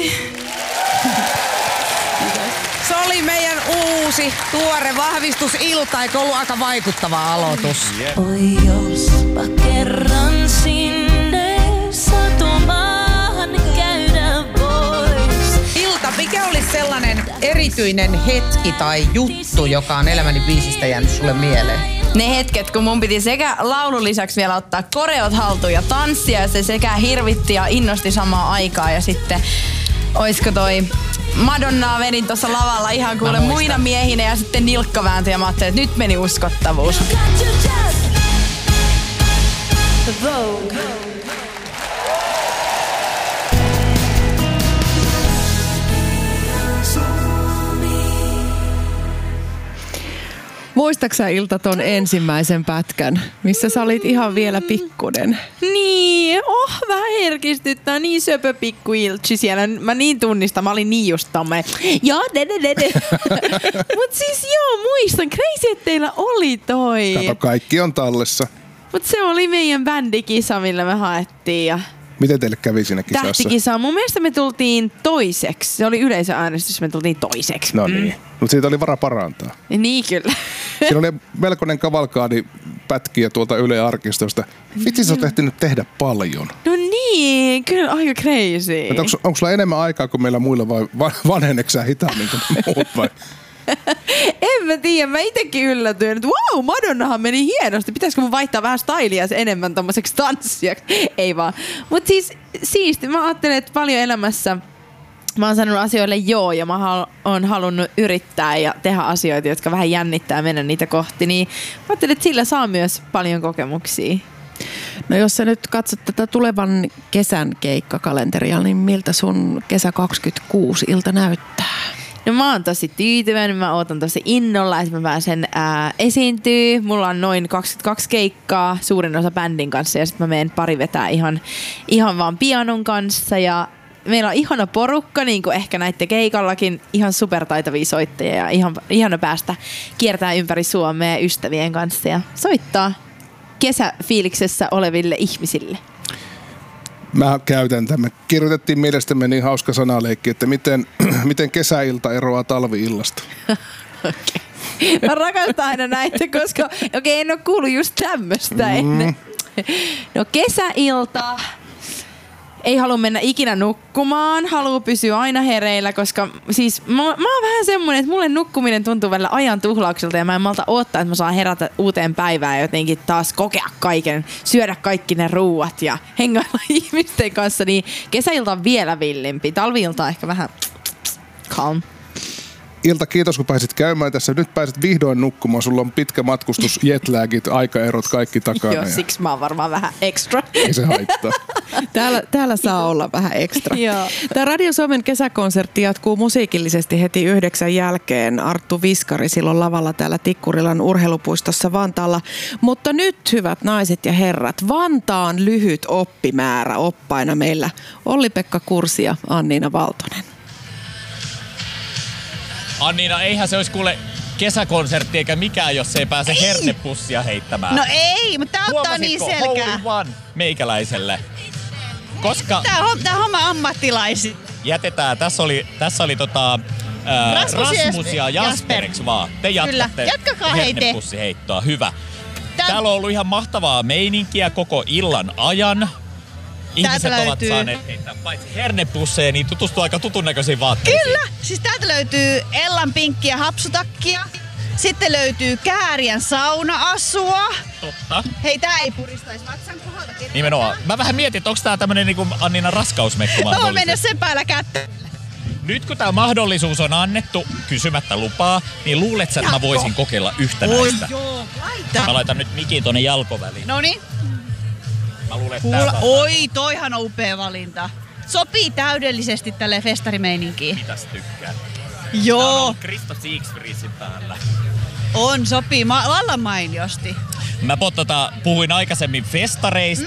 Moi! Se oli meidän uusi, tuore vahvistusilta, eikö ollut aika vaikuttava aloitus? Oi jospa kerran sinne satumaahan käydä vois. Ilta, mikä oli sellainen erityinen hetki tai juttu, joka on elämäni biisistä jäänyt sulle mieleen? Ne hetket, kun mun piti sekä laulun lisäksi vielä ottaa koreot haltuun ja tanssia, ja se sekä hirvitti ja innosti samaan aikaan. Ja sitten, oisko toi Madonnaa vedin tuossa lavalla ihan kuule muina miehinä ja sitten nilkkavääntö, ja mä ajattelin, että nyt meni uskottavuus. Muistaaksä Ilta ton ensimmäisen pätkän, missä sä olit ihan vielä pikkunen? Niin, vähän herkistyttää, niin söpö pikku Iltsi siellä. Mä niin tunnistan, mä olin niin just tommoinen. Joo, Mut siis joo, muistan, crazy, että teillä oli toi. Kato, kaikki on tallessa. Mut se oli meidän bändikisa, millä me haettiin ja... Miten teille kävi siinä kisassa? Tähtikisa. Mun mielestä me tultiin toiseksi. Se oli yleisöäänestys, me tultiin toiseksi. No niin. Mutta siitä oli vara parantaa. Niin kyllä. Siinä oli melkoinen kavalkaadi pätkiä tuolta Yle Arkistosta. Vitsi, sä oot ehtinyt tehdä paljon. No niin, kyllä aika crazy. Onko sulla enemmän aikaa kuin meillä muilla vai vanheneeko sä hitaammin kuin muut vai? En mä tiedä, mä itekin yllätyin, että wow, Madonnahan meni hienosti. Pitäisikö mun vaihtaa vähän stylia enemmän tommoseksi tanssijaksi? Ei vaan. Mut siis siisti, mä ajattelen, että paljon elämässä mä oon sanonut asioille joo ja mä oon halunnut yrittää ja tehdä asioita, jotka vähän jännittää mennä niitä kohti. Niin mä ajattelen, että sillä saa myös paljon kokemuksia. No jos sä nyt katsot tätä tulevan kesän keikkakalenteria, niin miltä sun kesä 26 Ilta näyttää? No mä oon tosi tyytyväinen, mä ootan tosi innolla, että mä pääsen esiintyä. Mulla on noin 22 keikkaa, suurin osa bändin kanssa, ja sitten mä menen pari vetää ihan vaan pianon kanssa. Ja meillä on ihana porukka, niin kuin ehkä näitte keikallakin, ihan supertaitavia soittajia ja ihana päästä kiertää ympäri Suomea ystävien kanssa ja soittaa kesäfiiliksessä oleville ihmisille. Mä käytän tämän. Kirjoitettiin mielestämme niin hauska sanaleikki, että miten kesäilta eroaa talvi-illasta. Okay. Mä rakastan aina näitä, koska en ole kuullut just tämmöstä ennen. No kesäilta. Ei halua mennä ikinä nukkumaan, haluaa pysyä aina hereillä, koska siis mä oon vähän semmoinen, että mulle nukkuminen tuntuu välillä ajan tuhlaukselta ja mä en malta odottaa, että mä saan herätä uuteen päivään ja jotenkin taas kokea kaiken, syödä kaikki ne ruuat ja hengailla ihmisten kanssa, niin kesäilta on vielä villimpi, talvi-ilta on ehkä vähän calm. Ilta, kiitos kun pääsit käymään tässä. Nyt pääset vihdoin nukkumaan. Sulla on pitkä matkustus, jetlagit, aikaerot, kaikki takana. Joo, siksi mä oon varmaan vähän extra. Ei se haittaa. Täällä saa olla vähän ekstra. Tämä Radio Suomen kesäkonsertti jatkuu musiikillisesti heti 9 jälkeen. Arttu Viskari silloin lavalla täällä Tikkurilan urheilupuistossa Vantaalla. Mutta nyt, hyvät naiset ja herrat, Vantaan lyhyt oppimäärä oppaina meillä Olli-Pekka Kursi ja Anniina Valtonen. Anniina, eihän se olisi kuule kesäkonsertti eikä mikään, jos ei pääse hernepussia heittämään. No ei, mutta tää ottaa niin selkää. Hole one meikäläiselle? Koska... Tää homma ammattilaisi. Jätetään. Tässä oli Rasmus ja Jasperiksi vaan. Te jatkatte hernepussiheittoa. Hyvä. Täällä on ollut ihan mahtavaa meininkiä koko illan ajan. Ihmiset ovat saaneet heittää paitsi hernepusseja, niin tutustuu aika tutun näköisiin vaatteisiin. Kyllä! Siis täältä löytyy Ellan pinkkiä hapsutakkia. Sitten löytyy Kääriän sauna-asua. Totta. Hei, tää ei puristaisi vatsan kohdalta. Nimenomaan. Mä vähän mietin, että onko tää tämmönen niinku Anniina raskausmekko mahdollisesti. Mä voin mennä sen päällä kättä. Nyt kun tää mahdollisuus on annettu kysymättä lupaa, niin luulet sä, että mä voisin kokeilla yhtä näistä? Joo, laita. Mä laitan nyt mikin tonne jalkoväliin. Noniin. Mä luulen, että oi, toihan on upea valinta. Sopii täydellisesti tälle festarimeininkiin. Mitäs tykkään? Joo. Tää on ollut Krista Siegsfriesin päällä. On, sopii vallan mainiosti. Mä puhuin aikaisemmin festareista,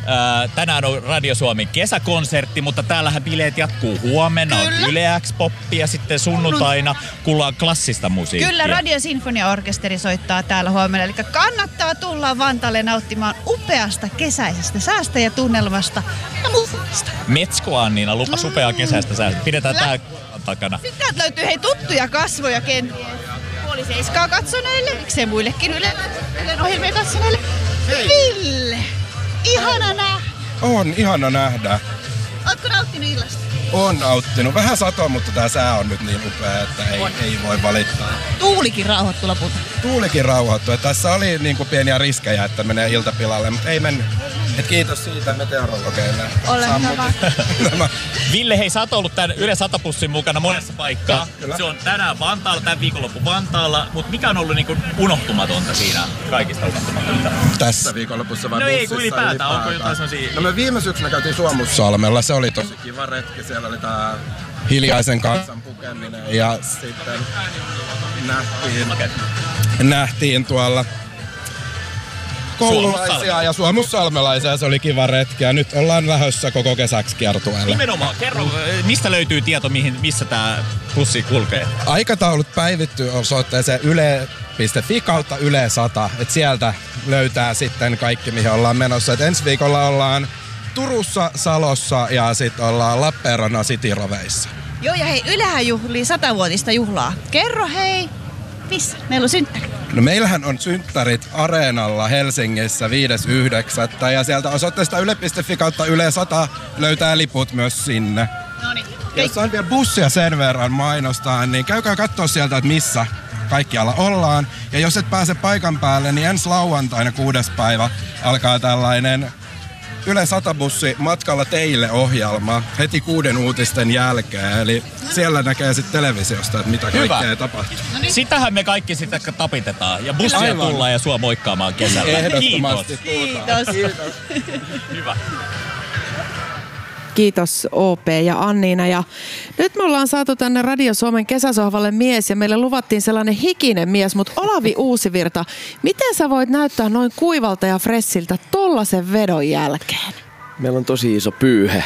Tänään on Radio Suomen kesäkonsertti, mutta täällähän bileet jatkuu huomenna. Kyllä. On Yle X-poppi ja sitten sunnuntaina kuullaan klassista musiikkia. Kyllä, Radio Sinfonia-orkesteri soittaa täällä huomenna. Eli kannattaa tulla Vantaalle nauttimaan upeasta kesäisestä säästä ja tunnelmasta ja musiikista. Metsko Anniina lupas upeaa kesäistä säästä. Pidetään tää takana. Sitten täältä löytyy tuttuja kasvoja kenties. 6:30 katsoneille, miksei muillekin Ylen ohjelmia katsoneille. Ville! Ihana nähdä. On ihana nähdä. Ootko nauttinut illasta? On nauttinut. Vähän satoa, mutta tää sää on nyt niin upea, että ei voi valittaa. Tuulikin rauhoittui lopulta. Tuulikin rauhoittui. Tässä oli niinku pieniä riskejä, että menee iltapilalle, mutta ei mennyt. Et kiitos siitä meteorologeille. Ole hyvä. Ville, hei, sä oot ollut tän Yle Satapussin mukana monessa paikkaa. Se on tänään Vantaalla, tän viikonloppu Vantaalla. Mutta mikä on ollut niinku unohtumatonta siinä kaikista unohtumatonta? Tässä viikonlopussa vai no bussissa? No ei, ylipäätään. Onko jotain sellaisia? No me viime syksynä käytiin Suomussalmella. Se oli tosi kiva retki. Siellä oli tää hiljaisen kansan pukeminen ja sitten nähtiin tuolla koululaisia ja suomussalmelaisia. Se oli kiva retki ja nyt ollaan lähdössä koko kesäksi kiertueelle. Nimenomaan. Kerro, mistä löytyy tieto, missä tää bussi kulkee? Aikataulut päivittyy osoitteeseen yle.fi kautta Yle 100. Et sieltä löytää sitten kaikki, mihin ollaan menossa. Et ensi viikolla ollaan Turussa, Salossa ja sitten ollaan Lappeenrannan Cityroveissa. Joo, ja hei, Ylehän juhlii 100-vuotista juhlaa. Kerro hei, missä? Meillä on synttäri. No meillähän on synttärit Areenalla Helsingissä 5.9. ja sieltä osoitteesta yle.fi kautta Yle 100 löytää liput myös sinne. Noniin. Jos on vielä bussia sen verran mainostaa, niin käykää katsoa sieltä, että missä kaikkialla ollaan. Ja jos et pääse paikan päälle, niin ensi lauantaina 6. päivä alkaa tällainen Yle 100-bussi matkalla teille -ohjelma heti 6 uutisten jälkeen. Eli siellä näkee sitten televisiosta, että mitä kaikkea tapahtuu. Sitähän me kaikki sitten tapitetaan. Ja bussia tullaan ja sua moikkaamaan kesällä. Ehdottomasti. Kiitos. Hyvä. Kiitos OP ja Anniina. Ja nyt me ollaan saatu tänne Radio Suomen kesäsohvalle mies ja meille luvattiin sellainen hikinen mies, mutta Olavi Uusivirta, miten sä voit näyttää noin kuivalta ja fressiltä tollasen vedon jälkeen? Meillä on tosi iso pyyhe.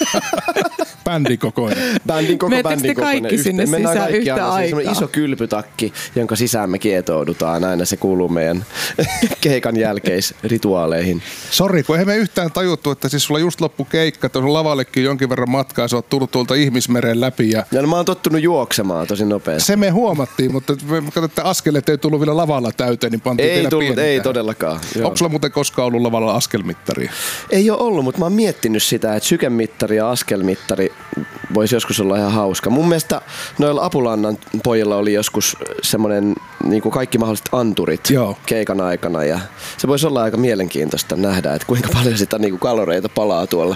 Bändin kokoinen. Bändin kokoinen. Kaikki sinne sisään yhtä aikaa? Iso kylpytakki, jonka sisään me kietoudutaan. Aina se kuuluu meidän keikan jälkeisrituaaleihin. Sori, kun eihän me yhtään tajuttu, että siis sulla just loppu keikka, että on lavallekin jonkin verran matkaa, sä oot tullut tuolta ihmismeren läpi. Ja no, mä oon tottunut juoksemaan tosi nopeasti. Se me huomattiin, mutta me katsotaan, että askeleet ei tullut vielä lavalla täyteen, niin pantiin vielä tullut, ei todellakaan. Onko sulla muuten koskaan ollut lavalla askelmittaria? Ei ole ollut, mutta mä oon miettinyt sitä, että sykemittari ja askelmittari voisi joskus olla ihan hauska. Mun mielestä noilla Apulannan pojilla oli joskus semmoinen niin kuin kaikki mahdolliset anturit keikan aikana. Ja se voisi olla aika mielenkiintoista nähdä, että kuinka paljon sitä niin kuin kaloreita palaa tuolla.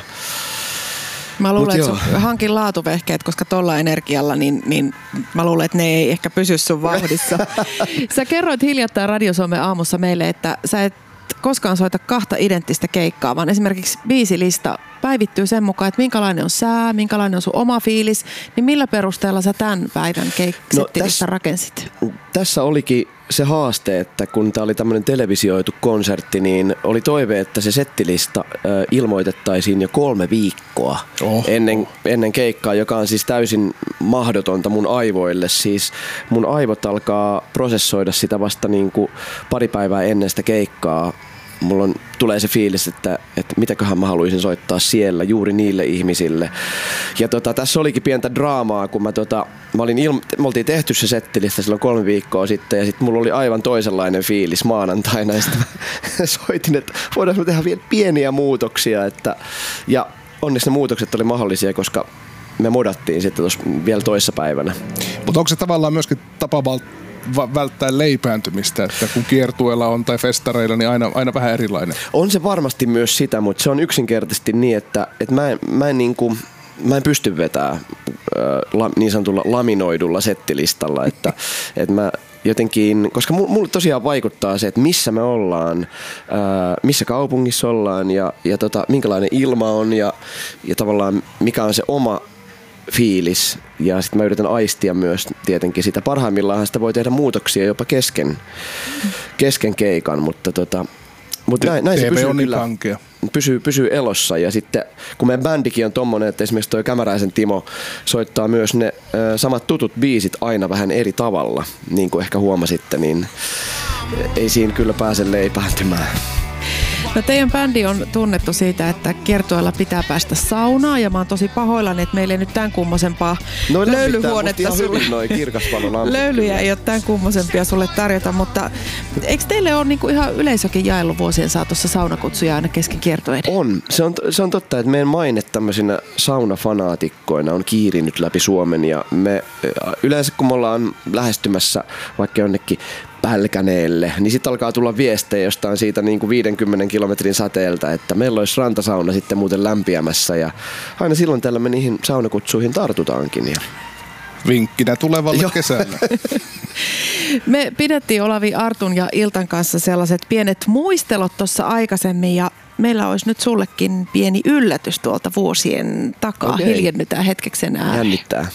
Mä luulen, että hankin laatuvehkeet, koska tuolla energialla, niin mä luulen, että ne ei ehkä pysy sun vauhdissa. Sä kerroit hiljattain Radio Suomen aamussa meille, että sä et koskaan soita 2 identtistä keikkaa, vaan esimerkiksi biisilista päivittyy sen mukaan, että minkälainen on sää, minkälainen on sun oma fiilis, niin millä perusteella sä tämän päivän settilista rakensit? Tässä olikin se haaste, että kun tämä oli tämmöinen televisioitu konsertti, niin oli toive, että se settilista ilmoitettaisiin jo 3 viikkoa ennen keikkaa, joka on siis täysin mahdotonta mun aivoille. Siis mun aivot alkaa prosessoida sitä vasta niin kuin pari päivää ennen sitä keikkaa. Mulla tulee se fiilis, että mitäköhän mä haluaisin soittaa siellä juuri niille ihmisille. Ja tässä olikin pientä draamaa, kun me oltiin tehty se settilistä silloin 3 viikkoa sitten, ja sitten mulla oli aivan toisenlainen fiilis maanantaina, ja sitten mä soitin, että voidaanko me tehdä vielä pieniä muutoksia, ja onneksi ne muutokset oli mahdollisia, koska me modattiin sitten vielä toissapäivänä. Mutta onko se tavallaan myöskin tapa välttää leipääntymistä, että kun kiertueella on tai festareilla, niin aina vähän erilainen? On se varmasti myös sitä, mutta se on yksinkertaisesti niin, että mä en pysty vetämään niin sanotulla laminoidulla settilistalla, että mä jotenkin, koska mulle tosiaan vaikuttaa se, että missä me ollaan, missä kaupungissa ollaan ja minkälainen ilma on ja tavallaan mikä on se oma fiilis. Ja sitten mä yritän aistia myös tietenkin sitä. Parhaimmillaan sitä voi tehdä muutoksia jopa kesken keikan, mutta Mutta näin se pysyy on niin kyllä, kankea. pysyy elossa. Ja sitten kun meidän bändikin on tommonen, että esimerkiksi toi Kämäräisen Timo soittaa myös ne samat tutut biisit aina vähän eri tavalla, niin kuin ehkä huomasitte, niin ei siinä kyllä pääse leipääntymään. No teidän bändi on tunnettu siitä, että kiertueella pitää päästä saunaan ja mä oon tosi pahoillani, että meillä ei nyt tämän kummosempaa löylyhuonetta sulle. Löylyjä ei ole tämän kummosempia sulle tarjota, mutta eikö teille ole niinku ihan yleisökin jaellut vuosien saatossa saunakutsuja aina kesken kiertueiden? On. Se on totta, että meidän maine tämmöisinä saunafanaatikkoina on kiirinyt läpi Suomen ja me yleensä kun me ollaan lähestymässä vaikka jonnekin Pälkäneelle, niin sitten alkaa tulla viestejä jostain siitä niin kuin 50 kilometrin säteeltä, että meillä olisi rantasauna sitten muuten lämpiämässä ja aina silloin tällä me niihin saunakutsuihin tartutaankin. Ja vinkkinä tulevalle kesällä. Me pidettiin Olavi, Artun ja Iltan kanssa sellaiset pienet muistelot tuossa aikaisemmin ja meillä olisi nyt sullekin pieni yllätys tuolta vuosien takaa. Okay. Hiljennytään hetkeksi ääneen. Jännittää.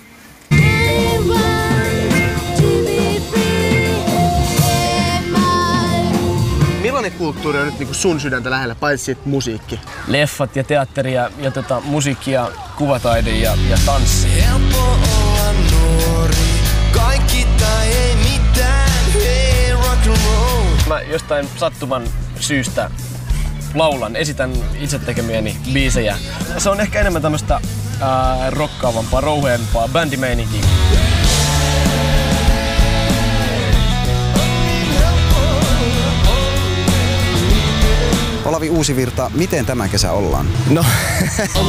Millainen kulttuuri on nyt niinku sun sydäntä lähellä, paitsi sit musiikki? Leffat ja teatteri ja musiikki ja kuvataide ja tanssi. Helppo olla nuori, kaikki tai ei mitään, hei rock and roll. Mä jostain sattuman syystä esitän itse tekemiäni biisejä. Se on ehkä enemmän tämmöstä rokkaavampaa, rouheempaa bändimeininkiä. Olavi Uusivirta, miten tämä kesä ollaan? No,